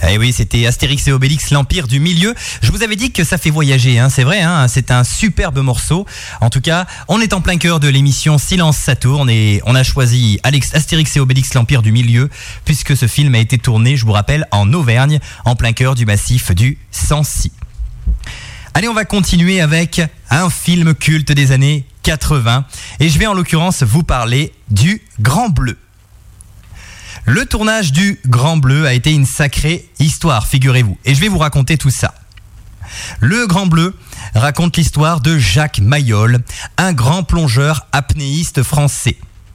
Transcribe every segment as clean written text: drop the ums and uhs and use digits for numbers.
Eh oui, c'était Astérix et Obélix, l'Empire du Milieu. Je vous avais dit que ça fait voyager, c'est vrai, c'est un superbe morceau. En tout cas, on est en plein cœur de l'émission Silence ça tourne et on a choisi Astérix et Obélix, l'Empire du Milieu, puisque ce film a été tourné, je vous rappelle, en Auvergne, en plein cœur du massif du Sancy. Allez, on va continuer avec un film culte des années 80 et je vais en l'occurrence vous parler du Grand Bleu. Le tournage du Grand Bleu a été une sacrée histoire, figurez-vous, et je vais vous raconter tout ça. Le Grand Bleu raconte l'histoire de Jacques Mayol, un grand plongeur apnéiste français.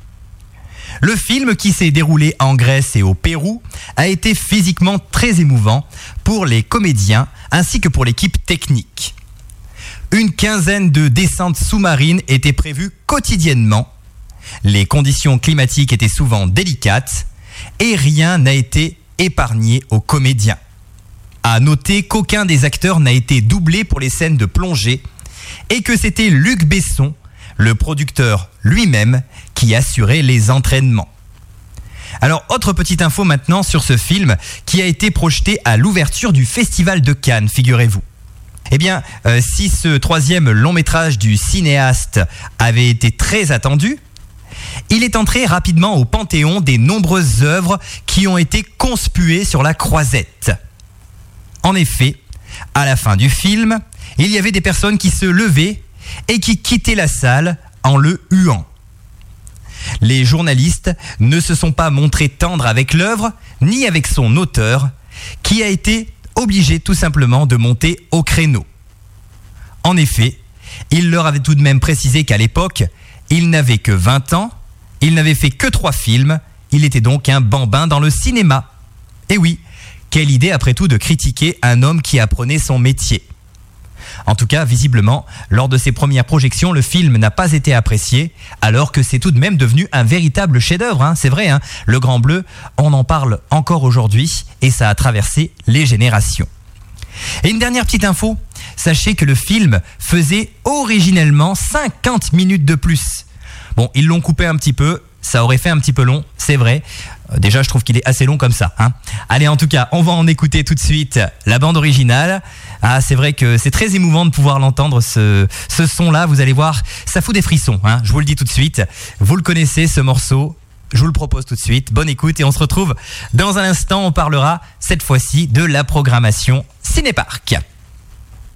Le film, qui s'est déroulé en Grèce et au Pérou, a été physiquement très émouvant pour les comédiens ainsi que pour l'équipe technique. Une quinzaine de descentes sous-marines étaient prévues quotidiennement. Les conditions climatiques étaient souvent délicates et rien n'a été épargné aux comédiens. À noter qu'aucun des acteurs n'a été doublé pour les scènes de plongée et que c'était Luc Besson, le producteur lui-même, qui assurait les entraînements. Alors, autre petite info maintenant sur ce film qui a été projeté à l'ouverture du Festival de Cannes, figurez-vous. Eh bien, si ce troisième long métrage du cinéaste avait été très attendu, il est entré rapidement au panthéon des nombreuses œuvres qui ont été conspuées sur la croisette. En effet, à la fin du film, il y avait des personnes qui se levaient et qui quittaient la salle en le huant. Les journalistes ne se sont pas montrés tendres avec l'œuvre, ni avec son auteur, qui a été obligé tout simplement de monter au créneau. En effet, il leur avait tout de même précisé qu'à l'époque, il n'avait que 20 ans, il n'avait fait que 3 films, il était donc un bambin dans le cinéma. Et oui, quelle idée après tout de critiquer un homme qui apprenait son métier. En tout cas, visiblement, lors de ses premières projections, le film n'a pas été apprécié, alors que c'est tout de même devenu un véritable chef-d'œuvre, c'est vrai, Le Grand Bleu, on en parle encore aujourd'hui, et ça a traversé les générations. Et une dernière petite info, sachez que le film faisait originellement 50 minutes de plus. Bon, ils l'ont coupé un petit peu, ça aurait fait un petit peu long, c'est vrai. Déjà, je trouve qu'il est assez long comme ça. Allez, en tout cas, on va en écouter tout de suite la bande originale. Ah, c'est vrai que c'est très émouvant de pouvoir l'entendre, ce son-là. Vous allez voir, ça fout des frissons. Je vous le dis tout de suite. Vous le connaissez, ce morceau. Je vous le propose tout de suite. Bonne écoute et on se retrouve dans un instant. On parlera cette fois-ci de la programmation Cinépark.